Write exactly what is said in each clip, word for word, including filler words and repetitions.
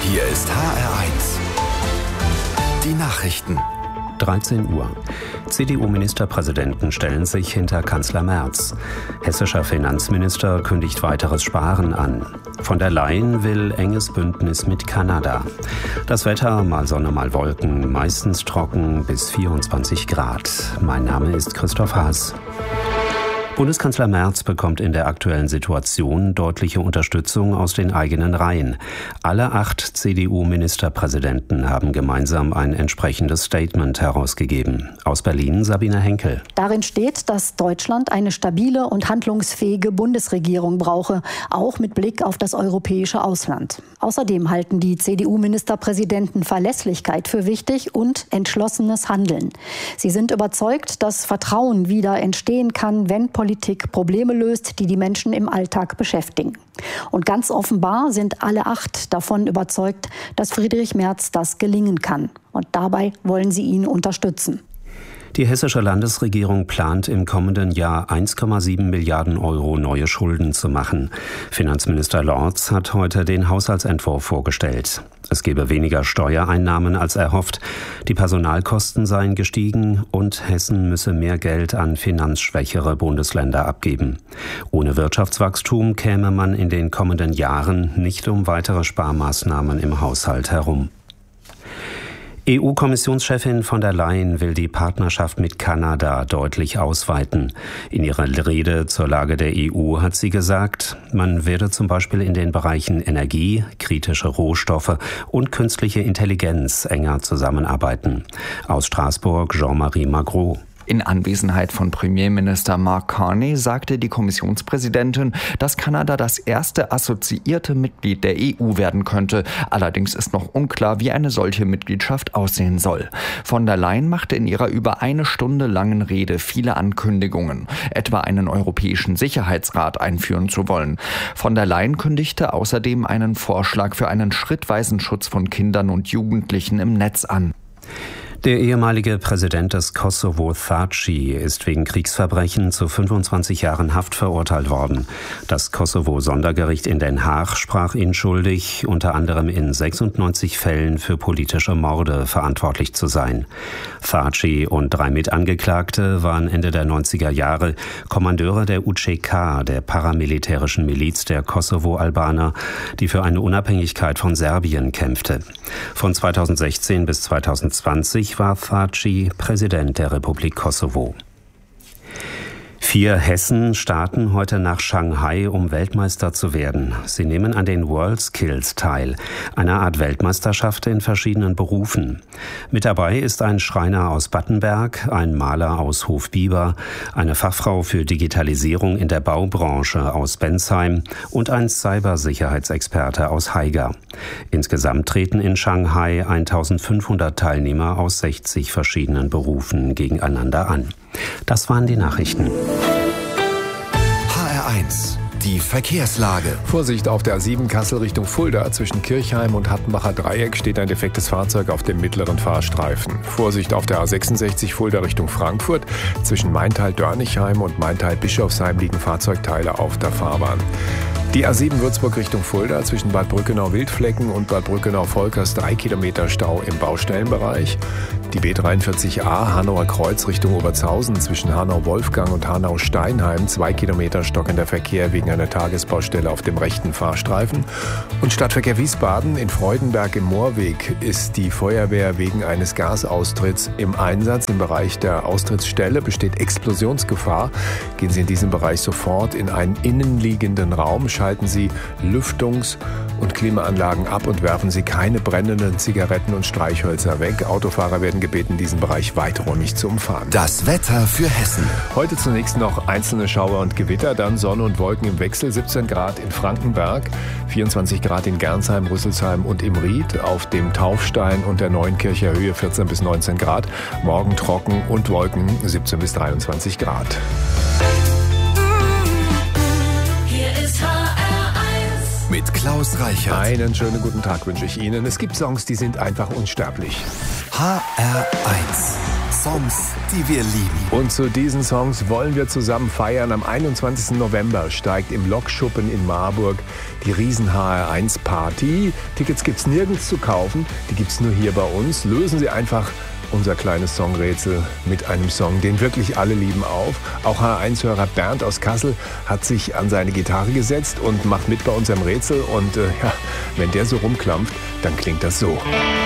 Hier ist H R eins. Die Nachrichten. dreizehn Uhr. C D U-Ministerpräsidenten stellen sich hinter Kanzler Merz. Hessischer Finanzminister kündigt weiteres Sparen an. Von der Leyen will enges Bündnis mit Kanada. Das Wetter, mal Sonne, mal Wolken, meistens trocken bis vierundzwanzig Grad. Mein Name ist Christoph Haas. Bundeskanzler Merz bekommt in der aktuellen Situation deutliche Unterstützung aus den eigenen Reihen. Alle acht C D U-Ministerpräsidenten haben gemeinsam ein entsprechendes Statement herausgegeben. Aus Berlin Sabine Henkel. Darin steht, dass Deutschland eine stabile und handlungsfähige Bundesregierung brauche, auch mit Blick auf das europäische Ausland. Außerdem halten die C D U-Ministerpräsidenten Verlässlichkeit für wichtig und entschlossenes Handeln. Sie sind überzeugt, dass Vertrauen wieder entstehen kann, wenn Politik Politik Probleme löst, die die Menschen im Alltag beschäftigen. Und ganz offenbar sind alle acht davon überzeugt, dass Friedrich Merz das gelingen kann. Und dabei wollen sie ihn unterstützen. Die hessische Landesregierung plant im kommenden Jahr eins Komma sieben Milliarden Euro neue Schulden zu machen. Finanzminister Lorz hat heute den Haushaltsentwurf vorgestellt. Es gebe weniger Steuereinnahmen als erhofft, die Personalkosten seien gestiegen und Hessen müsse mehr Geld an finanzschwächere Bundesländer abgeben. Ohne Wirtschaftswachstum käme man in den kommenden Jahren nicht um weitere Sparmaßnahmen im Haushalt herum. E U-Kommissionschefin von der Leyen will die Partnerschaft mit Kanada deutlich ausweiten. In ihrer Rede zur Lage der E U hat sie gesagt, man werde zum Beispiel in den Bereichen Energie, kritische Rohstoffe und künstliche Intelligenz enger zusammenarbeiten. Aus Straßburg Jean-Marie Magro. In Anwesenheit von Premierminister Mark Carney sagte die Kommissionspräsidentin, dass Kanada das erste assoziierte Mitglied der E U werden könnte. Allerdings ist noch unklar, wie eine solche Mitgliedschaft aussehen soll. Von der Leyen machte in ihrer über eine Stunde langen Rede viele Ankündigungen, etwa einen europäischen Sicherheitsrat einführen zu wollen. Von der Leyen kündigte außerdem einen Vorschlag für einen schrittweisen Schutz von Kindern und Jugendlichen im Netz an. Der ehemalige Präsident des Kosovo, Thaci, ist wegen Kriegsverbrechen zu fünfundzwanzig Jahren Haft verurteilt worden. Das Kosovo-Sondergericht in Den Haag sprach ihn schuldig, unter anderem in sechsundneunzig Fällen für politische Morde verantwortlich zu sein. Thaci und drei Mitangeklagte waren Ende der neunziger Jahre Kommandeure der U C K, der paramilitärischen Miliz der Kosovo-Albaner, die für eine Unabhängigkeit von Serbien kämpfte. Von zweitausendsechzehn bis zweitausendzwanzig war Thaci Präsident der Republik Kosovo. Vier Hessen starten heute nach Shanghai, um Weltmeister zu werden. Sie nehmen an den WorldSkills teil, einer Art Weltmeisterschaft in verschiedenen Berufen. Mit dabei ist ein Schreiner aus Battenberg, ein Maler aus Hofbieber, eine Fachfrau für Digitalisierung in der Baubranche aus Bensheim und ein Cybersicherheitsexperte aus Haiger. Insgesamt treten in Shanghai eintausendfünfhundert Teilnehmer aus sechzig verschiedenen Berufen gegeneinander an. Das waren die Nachrichten. H R eins. Die Verkehrslage. Vorsicht auf der A sieben Kassel Richtung Fulda. Zwischen Kirchheim und Hattenbacher Dreieck steht ein defektes Fahrzeug auf dem mittleren Fahrstreifen. Vorsicht auf der A sechsundsechzig Fulda Richtung Frankfurt. Zwischen Maintal-Dörnichheim und Maintal-Bischofsheim liegen Fahrzeugteile auf der Fahrbahn. Die A sieben Würzburg Richtung Fulda, zwischen Bad Brückenau-Wildflecken und Bad Brückenau-Volkers drei Kilometer Stau im Baustellenbereich. Die B dreiundvierzig A Hanauer Kreuz Richtung Obertshausen, zwischen Hanau-Wolfgang und Hanau-Steinheim zwei Kilometer stockender Verkehr wegen einer Tagesbaustelle auf dem rechten Fahrstreifen. Und Stadtverkehr Wiesbaden in Freudenberg im Moorweg ist die Feuerwehr wegen eines Gasaustritts im Einsatz. Im Bereich der Austrittsstelle besteht Explosionsgefahr. Gehen Sie in diesem Bereich sofort in einen innenliegenden Raum, schalten Sie Lüftungs- und Klimaanlagen ab und werfen Sie keine brennenden Zigaretten und Streichhölzer weg. Autofahrer werden gebeten, diesen Bereich weiträumig zu umfahren. Das Wetter für Hessen. Heute zunächst noch einzelne Schauer und Gewitter, dann Sonne und Wolken im Wechsel. siebzehn Grad in Frankenberg, vierundzwanzig Grad in Gernsheim, Rüsselsheim und im Ried. Auf dem Taufstein und der Neuenkircher Höhe vierzehn bis neunzehn Grad. Morgen trocken und Wolken, siebzehn bis dreiundzwanzig Grad. Mit Klaus Reichert. Einen schönen guten Tag wünsche ich Ihnen. Es gibt Songs, die sind einfach unsterblich. H R eins. Songs, die wir lieben. Und zu diesen Songs wollen wir zusammen feiern. Am einundzwanzigsten November steigt im Lokschuppen in Marburg die riesen H R eins Party. Tickets gibt's nirgends zu kaufen, die gibt's nur hier bei uns. Lösen Sie einfach unser kleines Songrätsel mit einem Song, den wirklich alle lieben, auf. Auch H R eins-Hörer Bernd aus Kassel hat sich an seine Gitarre gesetzt und macht mit bei unserem Rätsel. Und äh, ja, wenn der so rumklampft, dann klingt das so.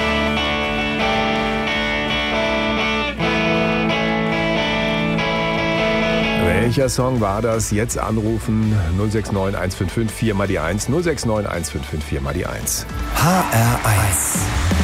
Welcher Song war das? Jetzt anrufen null sechs neun eins fünf fünf vier mal die eins, null sechs neun eins fünf fünf vier mal die eins. H R eins.